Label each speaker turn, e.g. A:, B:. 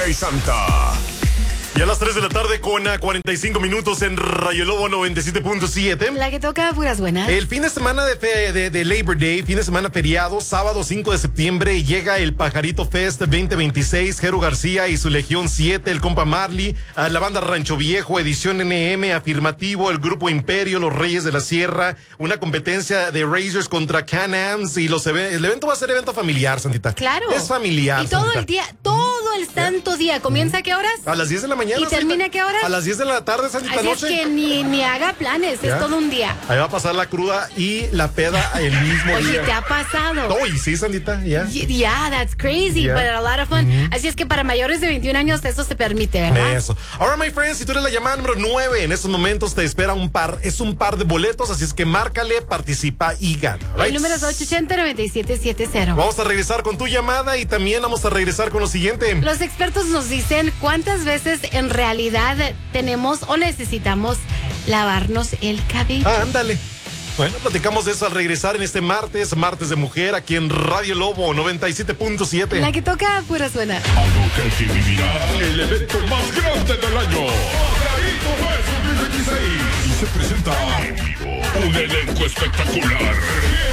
A: DJ Santa. Y a las 3 de la tarde con 45 minutos en Rayo Lobo 97.7.
B: La que toca puras buenas.
A: El fin de semana de Labor Day, fin de semana feriado, sábado 5 de septiembre, llega el Pajarito Fest 2026, Jero García y su Legión 7, el compa Marley, la banda Rancho Viejo, Edición NM, Afirmativo, el Grupo Imperio, Los Reyes de la Sierra, una competencia de Razors contra Can-Ams y el evento va a ser evento familiar, Santita.
B: Claro.
A: Es familiar,
B: Y todo
A: Santita.
B: el día, todo el santo día. ¿Comienza a qué horas?
A: A las 10 de la mañana.
B: ¿Y termina a qué horas?
A: A las 10 de la tarde, Santita,
B: Así
A: noche.
B: es que ni haga planes,
A: ¿Ya?
B: es todo un día.
A: Ahí va a pasar la cruda y la peda el mismo
B: Oye,
A: día.
B: ¿te ha pasado?
A: Uy, sí, Sandita, ya.
B: Yeah, that's crazy,
A: Yeah.
B: but a lot of fun. Así es que para mayores de 21 años eso se permite, ¿verdad?
A: Eso. Ahora, my friends, si tú eres la llamada número 9, en estos momentos te espera un par de boletos, así es que márcale, participa y gana. Right?
B: El número es 880-9770.
A: Vamos a regresar con tu llamada y también vamos a regresar con lo siguiente.
B: Los expertos nos dicen cuántas veces en realidad tenemos o necesitamos lavarnos el cabello.
A: Ándale. Bueno, platicamos de eso al regresar en este martes de mujer, aquí en Radio Lobo 97.7.
B: La que toca pura suena.
C: Albuquerque vivirá el evento más grande del año. Pajarito Fest 2026. Y se presenta en vivo un elenco espectacular.